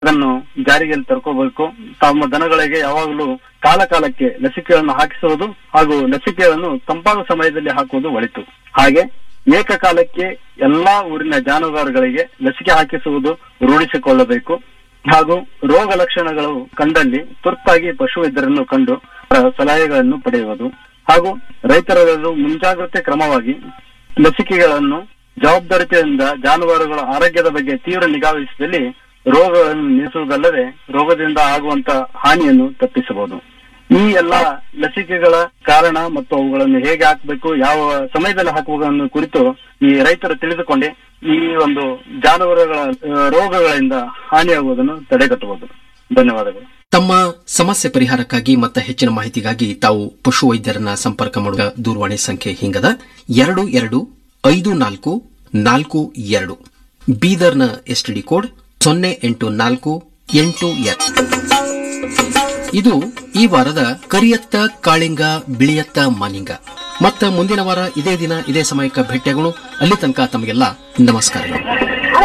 ಅದನ್ನು ಜಾರಿಗೆ ತರ್ಕೋಬೇಕು. ತಮ್ಮ ದನಗಳಿಗೆ ಯಾವಾಗಲೂ ಕಾಲಕ್ಕೆ ಲಸಿಕೆಗಳನ್ನು ಹಾಕಿಸುವುದು ಹಾಗೂ ಲಸಿಕೆಗಳನ್ನು ತಂಪಾದ ಸಮಯದಲ್ಲಿ ಹಾಕುವುದು ಒಳಿತು. ಹಾಗೆ ಏಕಕಾಲಕ್ಕೆ ಎಲ್ಲಾ ಊರಿನ ಜಾನುವಾರುಗಳಿಗೆ ಲಸಿಕೆ ಹಾಕಿಸುವುದು ರೂಢಿಸಿಕೊಳ್ಳಬೇಕು. ಹಾಗೂ ರೋಗ ಲಕ್ಷಣಗಳು ಕಂಡಲ್ಲಿ ತುರ್ತಾಗಿ ಪಶುವೈದ್ಯರನ್ನು ಕಂಡು ಸಲಹೆಗಳನ್ನು ಪಡೆಯುವುದು ಹಾಗೂ ರೈತರೆಲ್ಲರೂ ಮುಂಜಾಗ್ರತೆ ಕ್ರಮವಾಗಿ ಲಸಿಕೆಗಳನ್ನು ಜವಾಬ್ದಾರಿತೆಯಿಂದ ಜಾನುವಾರುಗಳ ಆರೋಗ್ಯದ ಬಗ್ಗೆ ತೀವ್ರ ನಿಗಾವಹಿಸಿದಲ್ಲಿ ರೋಗಗಳನ್ನು ನಿಲ್ಲಿಸುವುದಲ್ಲದೆ ರೋಗದಿಂದ ಆಗುವಂತ ಹಾನಿಯನ್ನು ತಪ್ಪಿಸಬಹುದು. ಈ ಎಲ್ಲಾ ಲಸಿಕೆಗಳ ಕಾರಣ ಮತ್ತು ಅವುಗಳನ್ನು ಹೇಗೆ ಹಾಕಬೇಕು, ಯಾವ ಸಮಯದಲ್ಲಿ ಹಾಕುವುದನ್ನು ಕುರಿತು ಈ ರೈತರು ತಿಳಿದುಕೊಂಡೆ ಈ ಒಂದು ಜಾನುವಾರುಗಳ ರೋಗಗಳಿಂದ ಹಾನಿಯಾಗುವುದನ್ನು ತಡೆಗಟ್ಟಬಹುದು. ಧನ್ಯವಾದಗಳು. ತಮ್ಮ ಸಮಸ್ಯೆ ಪರಿಹಾರಕ್ಕಾಗಿ ಮತ್ತು ಹೆಚ್ಚಿನ ಮಾಹಿತಿಗಾಗಿ ತಾವು ಪಶುವೈದ್ಯರನ್ನ ಸಂಪರ್ಕ ಮಾಡುವ ದೂರವಾಣಿ ಸಂಖ್ಯೆ ಹಿಂಗದ 225442. ಬೀದರ್ನ ಎಸ್ಟಿಡಿ ಕೋಡ್ 08482. ಇದು ಈ ವಾರದ ಕರಿಯತ್ತ ಕಾಳಿಂಗ ಬಿಳಿಯತ್ತ ಮಾನಿಂಗ. ಮತ್ತ ಮುಂದಿನ ವಾರ ಇದೇ ದಿನ ಇದೇ ಸಮಯಕ್ಕೆ ಭೇಟಿಯಾಗೋಣ. ಅಲ್ಲಿ ತನಕ ತಮಗೆಲ್ಲ ನಮಸ್ಕಾರಗಳು.